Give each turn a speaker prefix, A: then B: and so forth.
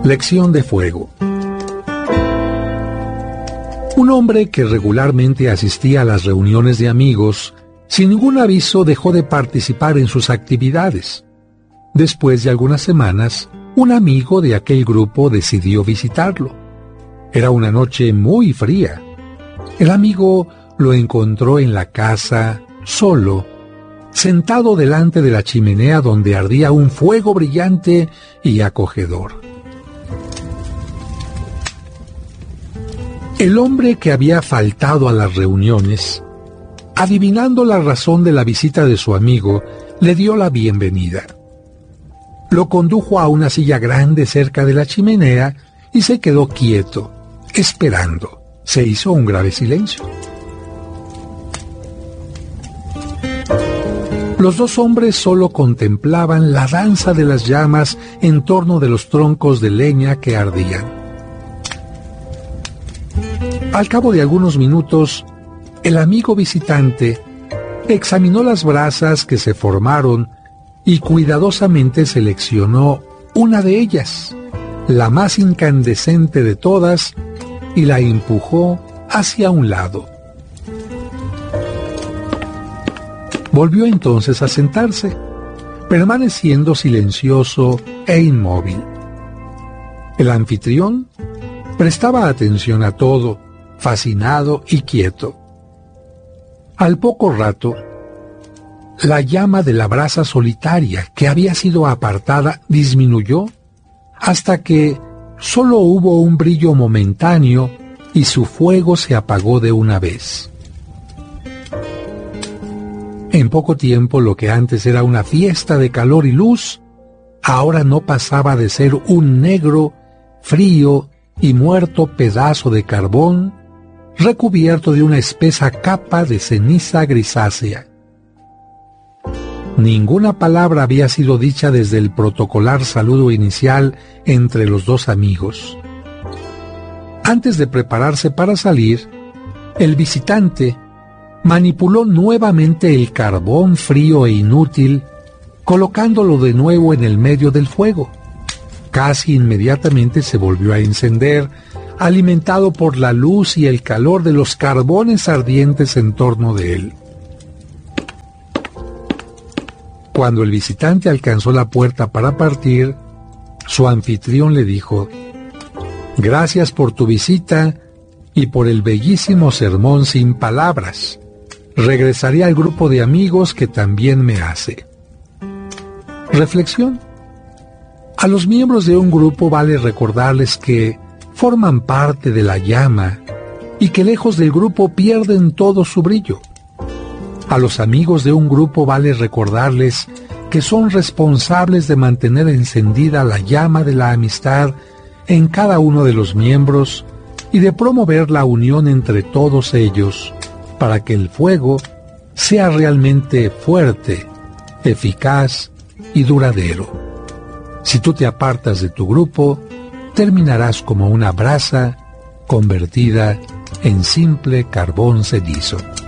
A: Lección de fuego. Un hombre que regularmente asistía a las reuniones de amigos, sin ningún aviso dejó de participar en sus actividades. Después de algunas semanas, un amigo de aquel grupo decidió visitarlo. Era una noche muy fría. El amigo lo encontró en la casa, solo, sentado delante de la chimenea donde ardía un fuego brillante y acogedor. El hombre que había faltado a las reuniones, adivinando la razón de la visita de su amigo, le dio la bienvenida. Lo condujo a una silla grande cerca de la chimenea y se quedó quieto, esperando. Se hizo un grave silencio. Los dos hombres solo contemplaban la danza de las llamas en torno de los troncos de leña que ardían. Al cabo de algunos minutos, el amigo visitante examinó las brasas que se formaron y cuidadosamente seleccionó una de ellas, la más incandescente de todas, y la empujó hacia un lado. Volvió entonces a sentarse, permaneciendo silencioso e inmóvil. El anfitrión prestaba atención a todo, fascinado y quieto. Al poco rato, la llama de la brasa solitaria que había sido apartada disminuyó hasta que solo hubo un brillo momentáneo y su fuego se apagó de una vez. En poco tiempo, lo que antes era una fiesta de calor y luz, ahora no pasaba de ser un negro, frío y muerto pedazo de carbón recubierto de una espesa capa de ceniza grisácea. Ninguna palabra había sido dicha desde el protocolar saludo inicial entre los dos amigos. Antes de prepararse para salir, el visitante manipuló nuevamente el carbón frío e inútil, colocándolo de nuevo en el medio del fuego. Casi inmediatamente se volvió a encender, alimentado por la luz y el calor de los carbones ardientes en torno de él. Cuando el visitante alcanzó la puerta para partir, su anfitrión le dijo: «Gracias por tu visita y por el bellísimo sermón sin palabras. Regresaré al grupo de amigos que también me hace». Reflexión. A los miembros de un grupo vale recordarles que forman parte de la llama y que lejos del grupo pierden todo su brillo. A los amigos de un grupo vale recordarles que son responsables de mantener encendida la llama de la amistad en cada uno de los miembros y de promover la unión entre todos ellos para que el fuego sea realmente fuerte, eficaz y duradero. Si tú te apartas de tu grupo, terminarás como una brasa convertida en simple carbón cenizo.